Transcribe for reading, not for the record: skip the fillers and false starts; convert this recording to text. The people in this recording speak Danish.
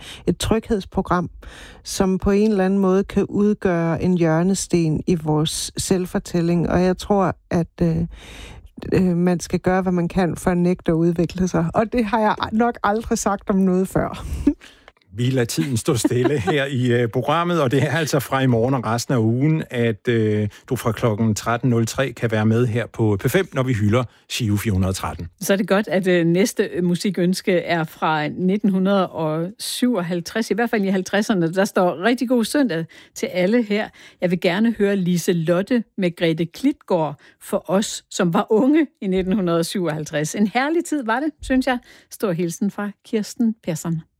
et tryghedsprogram, som på en eller anden måde kan udgøre en hjørnesten i vores selvfortælling. Og jeg tror, at man skal gøre, hvad man kan for at nægte at udvikle sig. Og det har jeg nok aldrig sagt om noget før. Vi lader tiden stå stille her i programmet, og det er altså fra i morgen og resten af ugen, at du fra klokken 13.03 kan være med her på P5, når vi hylder Giro 413. Så er det godt, at næste musikønske er fra 1957, i hvert fald i 50'erne. Der står rigtig god søndag til alle her. Jeg vil gerne høre Lise Lotte med Grete Klitgaard for os, som var unge i 1957. En herlig tid var det, synes jeg. Stor hilsen fra Kirsten Persson.